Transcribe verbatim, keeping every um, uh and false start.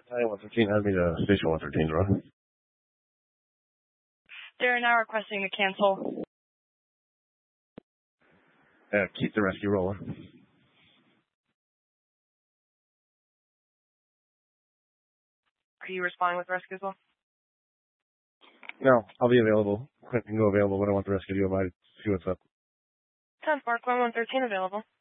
Hi, one thirteen. Have me to station one thirteen, run. They're now requesting to cancel. Uh, keep the rescue rolling. Are you responding with rescue as well? No, I'll be available. Quentin can go available when I want the rescue to go by to see what's up. ten Park one one thirteen available.